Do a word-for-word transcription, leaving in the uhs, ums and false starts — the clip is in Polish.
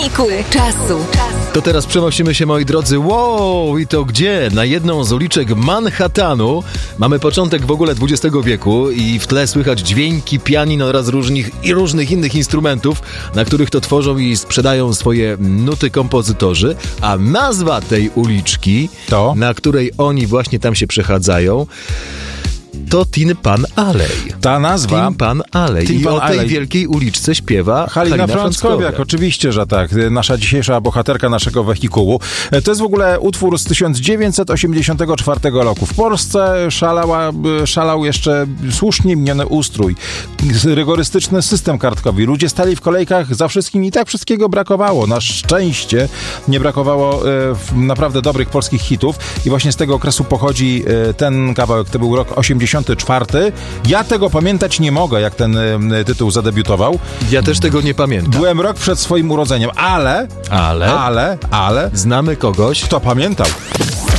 Czasu. To teraz przenosimy się, moi drodzy, wow, i to gdzie? Na jedną z uliczek Manhattanu. Mamy początek w ogóle dwudziestego wieku i w tle słychać dźwięki pianin oraz różnych, i różnych innych instrumentów, na których to tworzą i sprzedają swoje nuty kompozytorzy, a nazwa tej uliczki, to? na której oni właśnie tam się przechadzają, to Tin Pan Alley. Ta nazwa... Tin Pan Alley. Tin I Pan o tej Alley. wielkiej uliczce śpiewa Halina, Halina Frąckowiak, Frąckowiak. oczywiście, że tak. Nasza dzisiejsza bohaterka naszego wehikułu. To jest w ogóle utwór z tysiąc dziewięćset osiemdziesiątego czwartego roku. W Polsce szalała, szalał jeszcze słusznie miniony ustrój. Rygorystyczny system kartkowy. Ludzie stali w kolejkach za wszystkim i tak wszystkiego brakowało. Na szczęście nie brakowało e, naprawdę dobrych polskich hitów i właśnie z tego okresu pochodzi e, ten kawałek. To był rok osiemdziesiąty czwarty. Ja tego pamiętać nie mogę, jak ten e, tytuł zadebiutował. Ja też tego nie pamiętam. Byłem rok przed swoim urodzeniem, ale, Ale? ale, ale, Znamy kogoś, kto pamiętał?